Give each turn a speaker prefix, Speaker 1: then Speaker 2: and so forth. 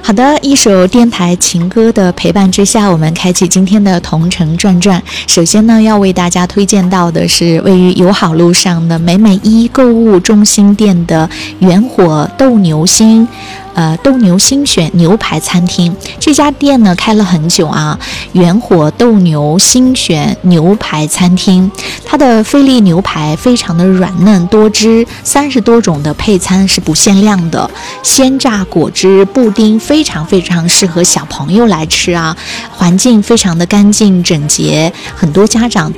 Speaker 1: 好的，一首电台情歌的陪伴之下，我们开启今天的同城转转。首先呢，要为大家推荐到的是位于友好路上的美美一购物中心店的元火斗牛星选牛排餐厅。这家店呢开了很久啊，元火斗牛星选牛排餐厅，它的菲力牛排非常的软嫩多汁，30多种的配餐是不限量的，鲜榨果汁布丁非常非常适合小朋友来吃啊，环境非常的干净整洁，很多家长